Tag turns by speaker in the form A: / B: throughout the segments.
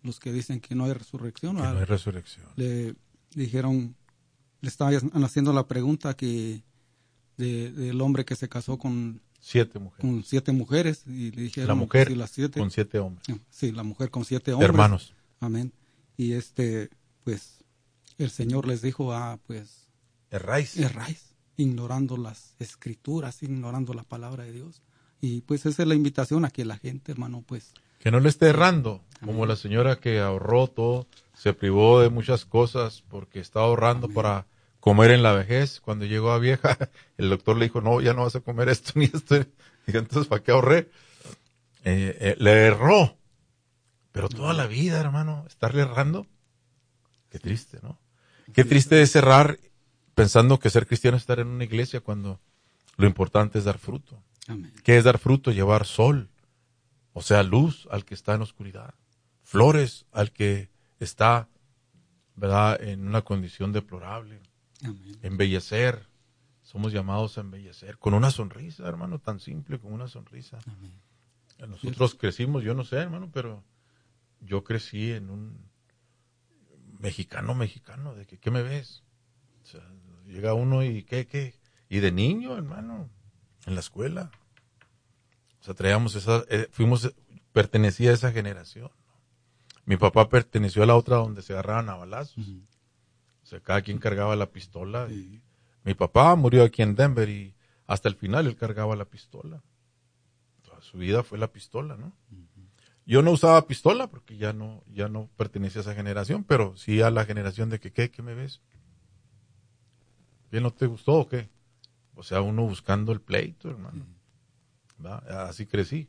A: los que dicen que no hay resurrección.
B: Que no hay resurrección.
A: Le dijeron, le estaban haciendo la pregunta que del hombre que se casó con
B: 7 mujeres.
A: Con 7 mujeres. Y le dijeron,
B: La mujer
A: si las 7,
B: con 7 hombres.
A: Sí, la mujer con 7 hombres.
B: Hermanos.
A: Amén. Y pues, el Señor les dijo, pues,
B: erráis,
A: ignorando las escrituras, ignorando la palabra de Dios. Y pues esa es la invitación a que la gente, hermano, pues...
B: Que no le esté errando, como la señora que ahorró todo, se privó de muchas cosas porque estaba ahorrando para comer en la vejez. Cuando llegó a vieja, el doctor le dijo, no, ya no vas a comer esto ni esto. Dijo, entonces, ¿para qué ahorré? Le erró. Pero toda la vida, hermano, estarle errando, qué triste, ¿no? Qué triste es errar pensando que ser cristiano es estar en una iglesia cuando lo importante es dar fruto.
A: Amén.
B: ¿Qué es dar fruto? Llevar sol, o sea, luz al que está en oscuridad, flores al que está, ¿verdad?, en una condición deplorable.
A: Amén.
B: Embellecer, somos llamados a embellecer con una sonrisa, hermano, tan simple como una sonrisa.
A: Amén.
B: Nosotros crecimos, yo no sé, hermano, pero yo crecí en un mexicano, ¿de qué me ves? O sea, llega uno y ¿qué? Y de niño, hermano, en la escuela. O sea, traíamos pertenecía a esa generación. Mi papá perteneció a la otra donde se agarraban a balazos.
A: Uh-huh.
B: O sea, cada quien cargaba la pistola. Y mi papá murió aquí en Denver y hasta el final él cargaba la pistola. Toda su vida fue la pistola, ¿no? Uh-huh. Yo no usaba pistola porque ya no pertenecía a esa generación, pero sí a la generación de que, ¿qué me ves? ¿Qué no te gustó o qué? O sea, uno buscando el pleito, hermano. ¿Verdad? Así crecí.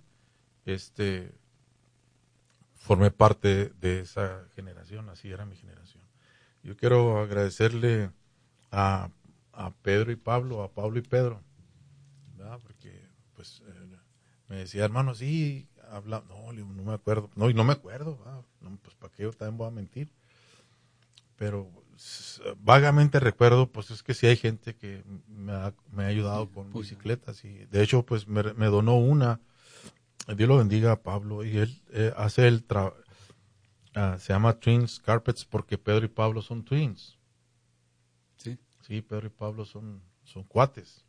B: Formé parte de esa generación, así era mi generación. Yo quiero agradecerle a Pedro y Pablo, a Pablo y Pedro, ¿verdad? Porque pues me decía, hermano, sí, no me acuerdo. No, y no me acuerdo, no, pues para qué yo también voy a mentir. Pero vagamente recuerdo, pues es que sí hay gente que me ha ayudado con bicicletas y de hecho pues me donó una. Dios lo bendiga a Pablo y él hace se llama Twins Carpets porque Pedro y Pablo son twins. Sí, Pedro y Pablo son cuates.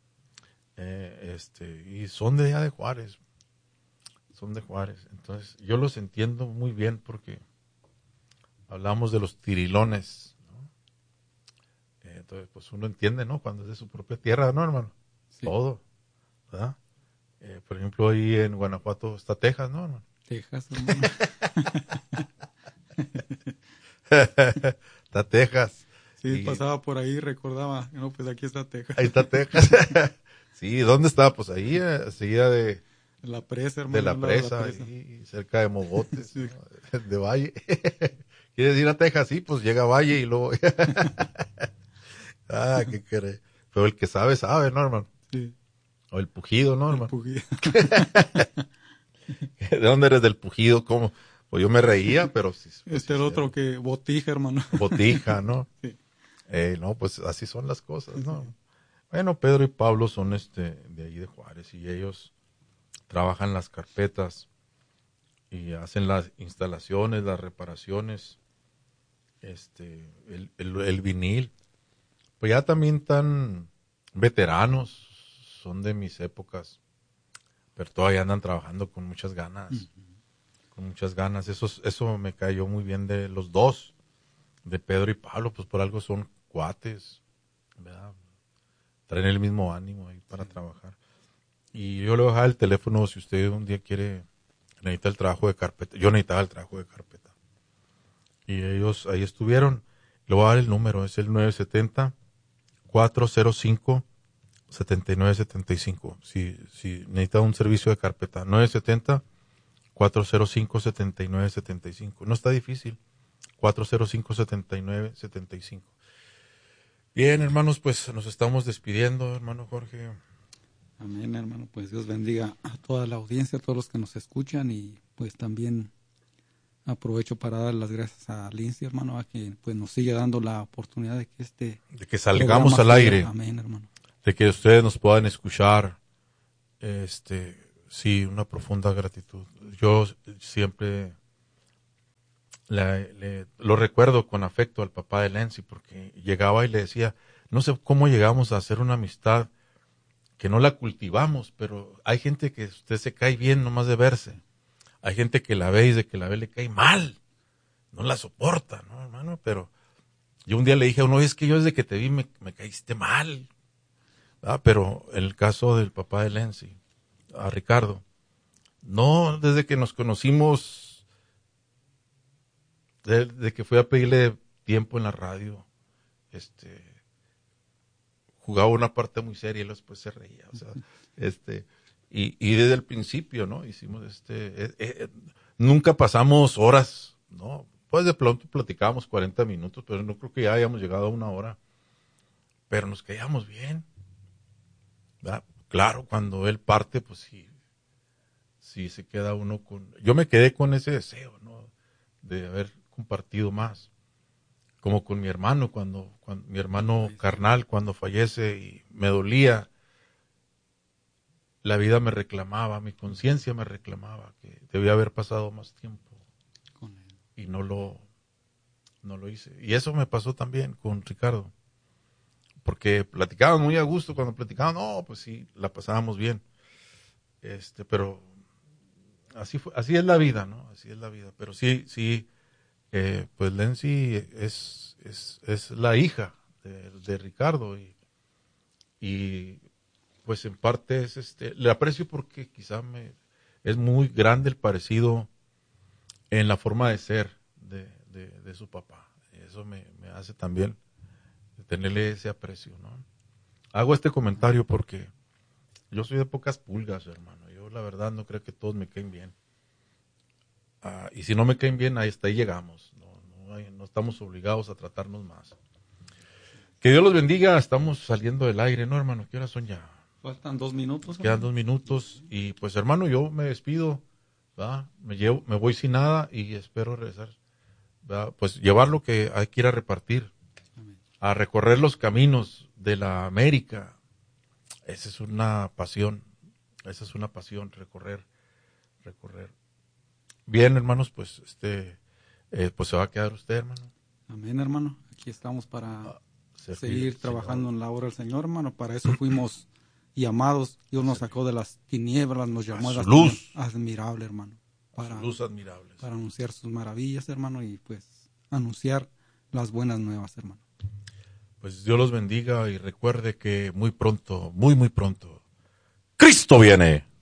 B: Y son de allá de Juárez. Son de Juárez. Entonces, yo los entiendo muy bien porque hablamos de los tirilones, ¿no? Entonces, pues uno entiende, ¿no? Cuando es de su propia tierra, ¿no, hermano? Sí. Todo, ¿verdad? Por ejemplo, ahí en Guanajuato está Texas, ¿no, hermano?
A: Texas, hermano.
B: Está Texas.
A: Sí, pasaba por ahí y recordaba, no, pues aquí está Texas.
B: Ahí está Texas. Sí, ¿dónde está? Pues ahí, seguida de
A: la presa, hermano.
B: De la presa, ahí, cerca de Mogotes, sí. ¿No? De Valle. ¿Quieres ir a Texas? Sí, pues llega a Valle y luego... ¿qué querés? Pero el que sabe, ¿no, hermano?
A: Sí.
B: O el Pujido, ¿no, hermano?
A: El Pujido.
B: ¿De dónde eres del Pujido? ¿Cómo? Pues yo me reía, pero sí.
A: Pues el otro que Botija, hermano.
B: Botija, ¿no?
A: Sí.
B: No, pues así son las cosas, ¿no? Sí. Bueno, Pedro y Pablo son de ahí de Juárez y ellos trabajan las carpetas y hacen las instalaciones, las reparaciones, el vinil. Pues ya también tan veteranos, son de mis épocas, pero todavía andan trabajando con muchas ganas. Uh-huh. Con muchas ganas. Eso me cayó muy bien de los dos, de Pedro y Pablo, pues por algo son cuates, ¿verdad? Traen el mismo ánimo ahí para trabajar. Y yo le voy a dejar el teléfono si usted un día necesita el trabajo de carpeta. Yo necesitaba el trabajo de carpeta. Y ellos ahí estuvieron. Le voy a dar el número, es el 970-405-7975. Si necesita un servicio de carpeta, 970-405-7975. No está difícil. 405-7975. Bien, hermanos, pues nos estamos despidiendo, hermano Jorge.
A: Amén, hermano. Pues Dios bendiga a toda la audiencia, a todos los que nos escuchan y pues también aprovecho para dar las gracias a Lindsay, hermano, a que pues nos sigue dando la oportunidad de que
B: de que salgamos al aire.
A: Amén, hermano.
B: De que ustedes nos puedan escuchar. Sí, una profunda gratitud. Yo siempre lo recuerdo con afecto al papá de Lenzi, porque llegaba y le decía, no sé cómo llegamos a hacer una amistad que no la cultivamos, pero hay gente que usted se cae bien nomás de verse. Hay gente que la ve y de que la ve le cae mal. No la soporta, ¿no, hermano? Pero yo un día le dije a uno, es que yo desde que te vi me caíste mal. ¿Verdad? Pero en el caso del papá de Lenzi, a Ricardo, no, desde que nos conocimos, desde que fui a pedirle tiempo en la radio, jugaba una parte muy seria y después se reía, o sea, y desde el principio, ¿no? Hicimos nunca pasamos horas, ¿no? Pues de pronto platicábamos 40 minutos, pero no creo que ya hayamos llegado a una hora, pero nos caíamos bien, ¿verdad? Claro, cuando él parte, pues sí se queda uno yo me quedé con ese deseo, ¿no? De haber compartido más. Como con mi hermano, cuando mi hermano carnal, cuando fallece y me dolía, la vida me reclamaba, mi conciencia me reclamaba que debía haber pasado más tiempo
A: con él.
B: Y no lo hice. Y eso me pasó también con Ricardo, porque platicábamos muy a gusto, cuando platicábamos, no, pues sí, la pasábamos bien, pero así es la vida, ¿no? Así es la vida, pero sí. Pues Lenzi es la hija de Ricardo y pues en parte le aprecio porque quizá es muy grande el parecido en la forma de ser de su papá. Eso me hace también tenerle ese aprecio, ¿no? Hago este comentario porque yo soy de pocas pulgas, hermano. Yo la verdad no creo que todos me caen bien. Y si no me caen bien, hasta ahí llegamos. No estamos obligados a tratarnos más. Que Dios los bendiga. Estamos saliendo del aire, ¿no, hermano? ¿Qué horas son ya?
A: Faltan 2 minutos.
B: Quedan 2 minutos. Y pues, hermano, yo me despido, ¿verdad? Me voy sin nada y espero regresar, ¿verdad? Pues llevar lo que hay que ir a repartir.
A: Amén.
B: A recorrer los caminos de la América. Esa es una pasión. Recorrer. Bien, hermanos, pues pues se va a quedar usted, hermano.
A: Amén, hermano. Aquí estamos para seguir trabajando
B: Señor.
A: en la obra del Señor, hermano. Para eso fuimos llamados. Dios nos sacó de las tinieblas, nos llamó a la
B: luz.
A: Admirable, hermano. Para
B: luz admirable.
A: Para anunciar sus maravillas, hermano, y pues anunciar las buenas nuevas, hermano.
B: Pues Dios los bendiga y recuerde que muy pronto, muy, muy pronto, Cristo viene.